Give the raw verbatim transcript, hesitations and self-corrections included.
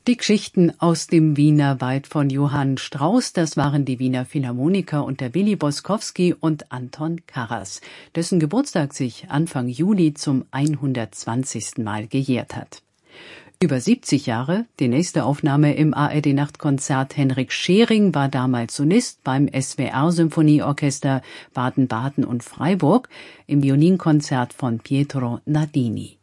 Die Geschichten aus dem Wiener Wald von Johann Strauss, das waren die Wiener Philharmoniker unter Willi Boskowski und Anton Karas, dessen Geburtstag sich Anfang Juli zum hundertzwanzigsten Mal gejährt hat. Über siebzig Jahre, die nächste Aufnahme im A R D-Nachtkonzert. Henrik Schering war damals Solist beim S W R-Symphonieorchester Baden-Baden und Freiburg im Violinkonzert von Pietro Nardini.